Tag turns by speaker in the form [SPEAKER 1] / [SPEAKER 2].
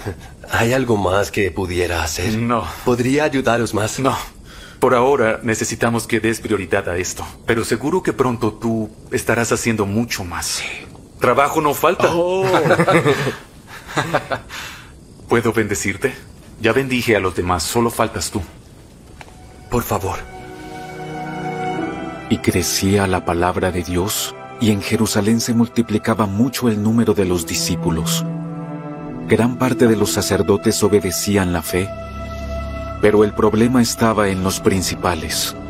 [SPEAKER 1] ¿Hay algo más que pudiera hacer?
[SPEAKER 2] No.
[SPEAKER 1] ¿Podría ayudaros más?
[SPEAKER 2] No. Por ahora necesitamos que des prioridad a esto. Pero seguro que pronto tú estarás haciendo mucho más. Sí. Trabajo no falta.
[SPEAKER 1] Oh.
[SPEAKER 2] ¿Puedo bendecirte? Ya bendije a los demás, solo faltas tú.
[SPEAKER 1] Por favor.
[SPEAKER 3] Y crecía la palabra de Dios, y en Jerusalén se multiplicaba mucho el número de los discípulos. Gran parte de los sacerdotes obedecían la fe, pero el problema estaba en los principales.